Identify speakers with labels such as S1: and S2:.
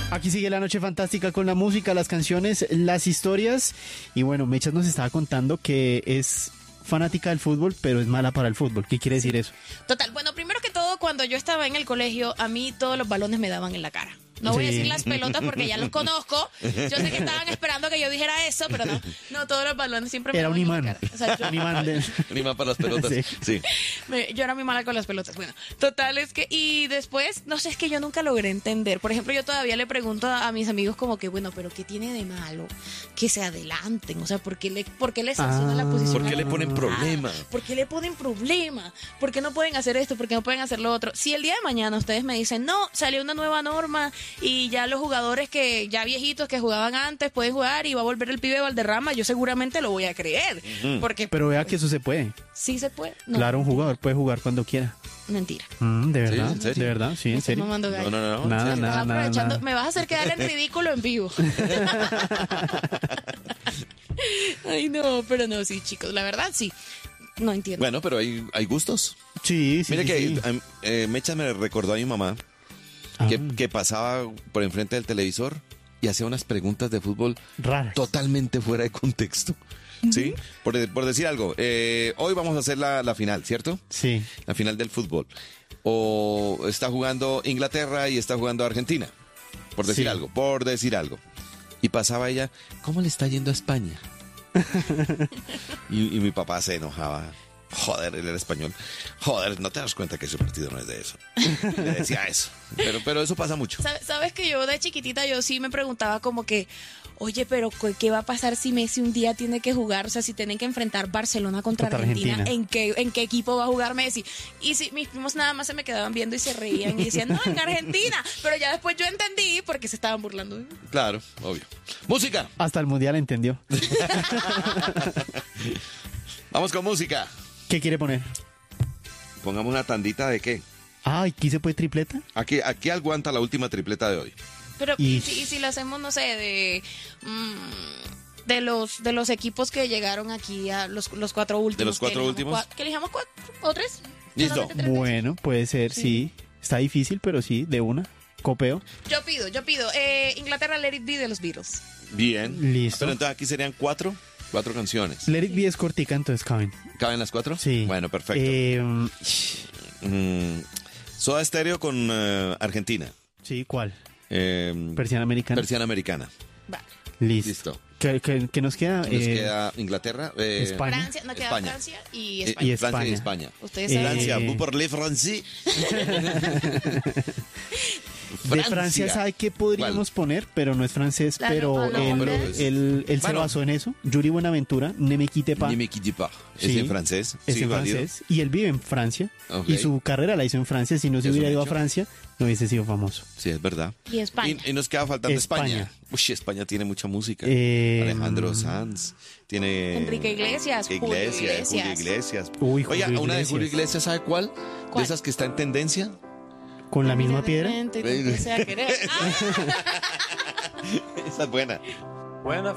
S1: Aquí sigue la noche fantástica con la música, las canciones, las historias. Y bueno, Mechas nos estaba contando que es fanática del fútbol, pero es mala para el fútbol. ¿Qué quiere decir eso?
S2: Total, bueno, primero que todo, cuando yo estaba en el colegio, a mí todos los balones me daban en la cara. No voy a decir las pelotas porque ya los conozco. Yo sé que estaban esperando que yo dijera eso, pero no. No, todos los balones siempre me
S1: Era
S2: daban
S1: un
S2: en
S1: imán.
S2: la cara. O sea, yo,
S1: Un imán de...
S3: Un imán para las pelotas. Sí.
S2: yo era muy mala con las pelotas. Bueno, total es que... Y después, no sé, es que yo nunca logré entender. Por ejemplo, yo todavía le pregunto a mis amigos como que, bueno, pero ¿qué tiene de malo que se adelanten? O sea, ¿por qué les sancionan la posición?
S3: ¿Por qué le ponen problema?
S2: ¿Por qué le ponen problema? ¿Por qué no pueden hacer esto? ¿Por qué no pueden hacer lo otro? Si el día de mañana ustedes me dicen, no, salió una nueva norma y ya los jugadores que ya viejitos que jugaban antes pueden jugar y va a volver el pibe Valderrama, yo seguramente lo voy a creer. Porque
S1: Pero vea que eso se puede.
S2: sí se puede. No,
S1: Claro, un jugador puede jugar cuando quiera.
S2: mentira.
S1: ¿De verdad?
S3: Sí, ¿en serio?
S1: ¿De verdad? Sí, en
S2: Me estoy
S1: serio.
S2: mamando gallo.
S3: No.
S1: Nada,
S2: Estás
S1: nada,
S2: aprovechando-
S1: nada.
S2: Me vas a hacer quedar en ridículo en vivo. Ay, no, pero no, sí, chicos, la verdad sí. No entiendo.
S3: Bueno, pero hay gustos.
S1: Sí, sí,
S3: Mire
S1: sí,
S3: que
S1: sí.
S3: Mecha me recordó a mi mamá que pasaba por enfrente del televisor y hacía unas preguntas de fútbol
S1: Raras.
S3: totalmente fuera de contexto. ¿Sí? Por decir algo, hoy vamos a hacer la final, ¿cierto?
S1: Sí.
S3: La final del fútbol. O está jugando Inglaterra y está jugando Argentina. Por decir
S1: Sí.
S3: algo, por decir algo. Y pasaba ella, ¿cómo le está yendo a España? y mi papá se enojaba. Joder, él era español. Joder, ¿no te das cuenta que ese partido no es de eso? Le decía eso. Pero eso pasa mucho.
S2: Sabes que yo de chiquitita yo sí me preguntaba como que, oye, pero ¿qué va a pasar si Messi un día tiene que jugar? O sea, si tienen que enfrentar Barcelona contra
S1: Contra
S2: Argentina,
S1: Argentina.
S2: ¿en qué equipo va a jugar Messi? Y si mis primos nada más se me quedaban viendo y se reían y decían, no, en Argentina. Pero ya después yo entendí porque se estaban burlando de mí.
S3: Claro, obvio. Música.
S1: Hasta el mundial entendió.
S3: Vamos con música.
S1: ¿Qué quiere poner?
S3: Pongamos una tandita de qué.
S1: Ay, ¿aquí se puede tripleta?
S3: Aquí aguanta la última tripleta de hoy.
S2: Pero
S1: Y-
S2: y si lo hacemos, no sé, de los equipos que llegaron aquí a los cuatro últimos.
S3: ¿De los cuatro
S2: que
S3: últimos?
S2: ¿Que elijamos cuatro o tres?
S3: Listo.
S2: Solamente tres.
S1: Bueno, puede ser, sí. Está difícil, pero sí, de una. Copeo.
S2: Yo pido. Inglaterra, Let It Be de los Beatles.
S3: Bien.
S1: Listo.
S3: Pero entonces aquí serían cuatro canciones.
S1: Let It Be es cortica, entonces caben.
S3: ¿Caben las cuatro?
S1: Sí.
S3: Bueno, perfecto. Soda Stereo con Argentina.
S1: Sí, ¿cuál?
S3: Eh,
S1: Persiana americana.
S3: Persiana americana.
S2: Vale.
S1: Listo.
S3: Listo.
S1: ¿Qué nos queda?
S3: Nos queda Inglaterra.
S1: España.
S2: Francia, no queda
S3: España.
S2: Francia y
S3: Y
S2: España.
S3: Francia y
S1: España.
S3: España.
S2: Ustedes saben.
S3: Francia, vous parlez français.
S1: De Francia, ¿sabe qué podríamos poner? Pero no es francés,
S2: La
S1: pero
S2: Ropa
S1: él,
S3: Pero es-
S1: él se
S3: Bueno.
S1: basó en eso. Yuri Buenaventura, Ne me quitte pas.
S3: Ne me quitte pas. Es
S1: Sí,
S3: en francés.
S1: Es
S3: Sí,
S1: en
S3: válido.
S1: francés. Y él vive en Francia.
S3: Ok.
S1: Y su carrera la hizo en Francia. Si no se
S3: Es
S1: hubiera
S3: un
S1: ido a
S3: hecho.
S1: Francia, no hubiese sido famoso.
S3: Sí, es verdad.
S2: Y España.
S3: Y nos queda faltando España.
S1: España.
S3: Uy, España tiene mucha música.
S1: Alejandro
S3: Alejandro Sanz. Tiene...
S2: Enrique Iglesias, Julio Iglesias.
S3: Julio Iglesias.
S1: Uy,
S3: Oiga,
S1: Julio
S3: una de
S1: Iglesias.
S3: Julio Iglesias, ¿sabe cuál?
S2: ¿Cuál?
S3: De esas que está en tendencia.
S1: Con la misma piedra.
S2: Evidentemente, te empecé a querer. Ah.
S3: Esa es buena.
S4: When I